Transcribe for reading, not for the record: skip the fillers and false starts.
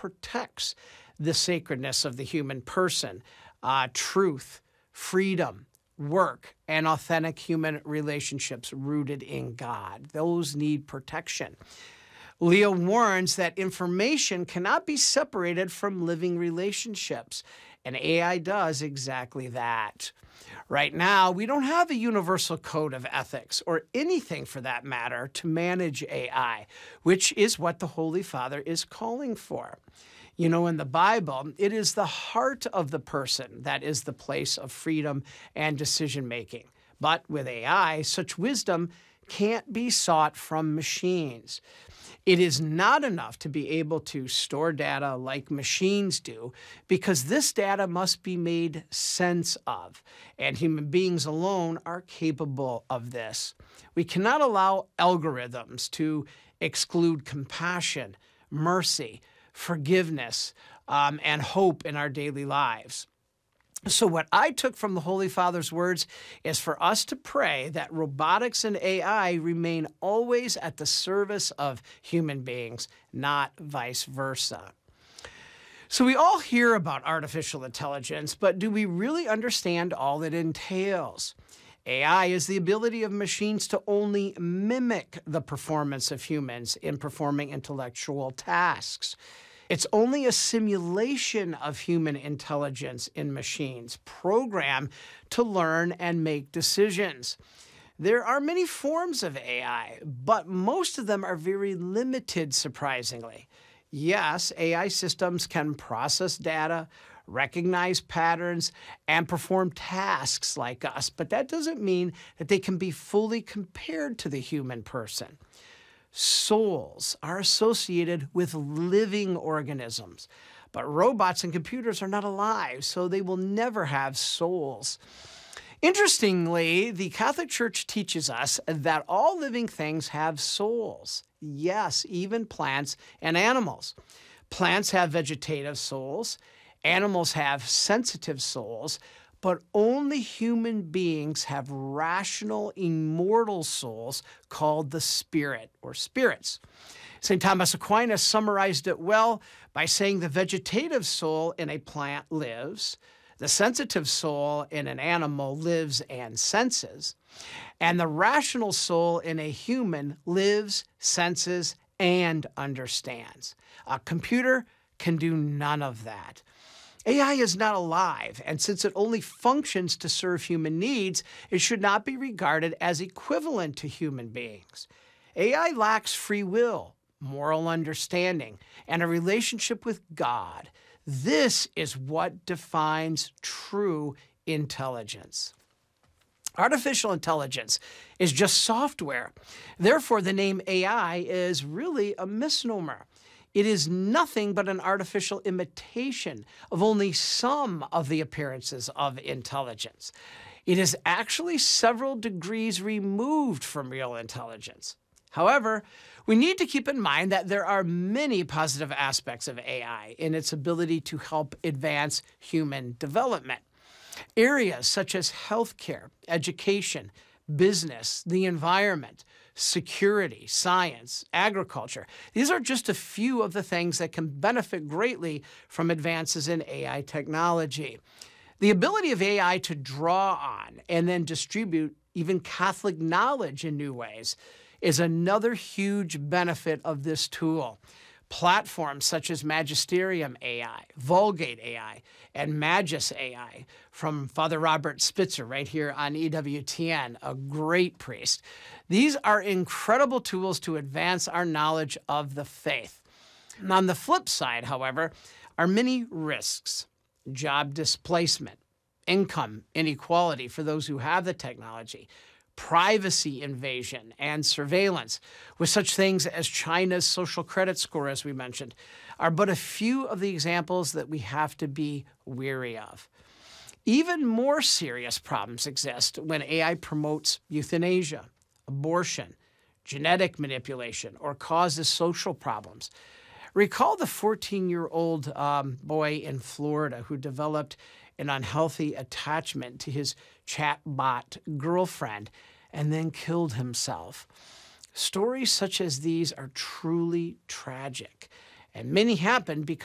protects the sacredness of the human person, truth, freedom, work, and authentic human relationships rooted in God. Those need protection. Leo warns that information cannot be separated from living relationships, and AI does exactly that. Right now, we don't have a universal code of ethics, or anything for that matter, to manage AI, which is what the Holy Father is calling for. You know, in the Bible, it is the heart of the person that is the place of freedom and decision-making. But with AI, such wisdom can't be sought from machines. It is not enough to be able to store data like machines do, because this data must be made sense of, and human beings alone are capable of this. We cannot allow algorithms to exclude compassion, mercy, forgiveness, and hope in our daily lives. So what I took from the Holy Father's words is for us to pray that robotics and AI remain always at the service of human beings, not vice versa. So we all hear about artificial intelligence, but do we really understand all it entails? AI is the ability of machines to only mimic the performance of humans in performing intellectual tasks. It's only a simulation of human intelligence in machines, programmed to learn and make decisions. There are many forms of AI, but most of them are very limited, surprisingly. Yes, AI systems can process data, recognize patterns, and perform tasks like us, but that doesn't mean that they can be fully compared to the human person. Souls are associated with living organisms, but robots and computers are not alive, so they will never have souls. Interestingly, the Catholic Church teaches us that all living things have souls. Yes, even plants and animals. Plants have vegetative souls, animals have sensitive souls, but only human beings have rational, immortal souls called the spirit or spirits. St. Thomas Aquinas summarized it well by saying the vegetative soul in a plant lives, the sensitive soul in an animal lives and senses, and the rational soul in a human lives, senses, and understands. A computer can do none of that. AI is not alive, and since it only functions to serve human needs, it should not be regarded as equivalent to human beings. AI lacks free will, moral understanding, and a relationship with God. This is what defines true intelligence. Artificial intelligence is just software. Therefore, the name AI is really a misnomer. It is nothing but an artificial imitation of only some of the appearances of intelligence. It is actually several degrees removed from real intelligence. However, we need to keep in mind that there are many positive aspects of AI in its ability to help advance human development. Areas such as healthcare, education, business, the environment, security, science, agriculture. These are just a few of the things that can benefit greatly from advances in AI technology. The ability of AI to draw on and then distribute even Catholic knowledge in new ways is another huge benefit of this tool. Platforms such as Magisterium AI, Vulgate AI, and Magis AI from Father Robert Spitzer right here on EWTN, a great priest. These are incredible tools to advance our knowledge of the faith. On the flip side, however, are many risks: job displacement, income inequality for those who have the technology, privacy invasion and surveillance, with such things as China's social credit score, as we mentioned, are but a few of the examples that we have to be wary of. Even more serious problems exist when AI promotes euthanasia, abortion, genetic manipulation, or causes social problems. Recall the 14-year-old boy in Florida who developed an unhealthy attachment to his chatbot girlfriend and then killed himself. Stories such as these are truly tragic, and many happen because